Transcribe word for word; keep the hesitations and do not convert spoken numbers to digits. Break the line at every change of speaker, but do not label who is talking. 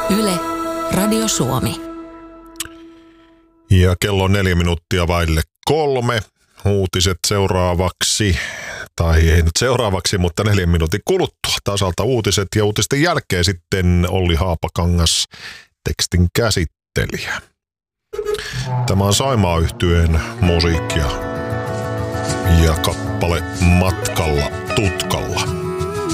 Yle, Radio Suomi.
Ja kello on neljä minuuttia vaille kolme. Uutiset seuraavaksi, tai ei nyt seuraavaksi, mutta neljän minuutin kuluttua. Tasalta uutiset ja uutisten jälkeen sitten Olli Haapakangas, tekstin käsittelijä. Tämä on Saimaa-yhtyeen musiikkia ja kappale Matkalla tutkalla.